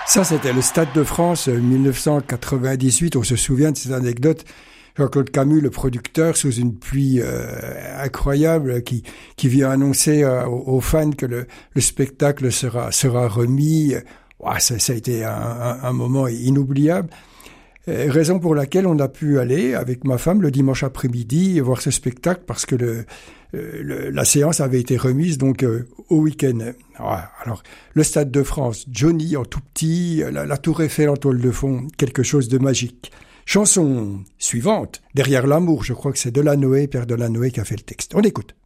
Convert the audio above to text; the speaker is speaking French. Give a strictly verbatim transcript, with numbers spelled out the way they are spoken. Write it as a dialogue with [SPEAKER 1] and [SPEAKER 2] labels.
[SPEAKER 1] Ça, c'était le Stade de France, mille neuf cent quatre-vingt-dix-huit. On se souvient de cette anecdote. Jean-Claude Camus, le producteur, sous une pluie euh, incroyable, qui, qui vient annoncer euh, aux fans que le, le spectacle sera, sera remis. Ouah, ça, ça a été un, un, un moment inoubliable. Euh, raison pour laquelle on a pu aller avec ma femme le dimanche après-midi voir ce spectacle, parce que le, euh, le, la séance avait été remise donc euh, au week-end. Ah, alors, le Stade de France, Johnny en tout petit, la, la Tour Eiffel en toile de fond, quelque chose de magique. Chanson suivante, Derrière l'amour, je crois que c'est Delanoë, Pierre Delanoë qui a fait le texte. On écoute.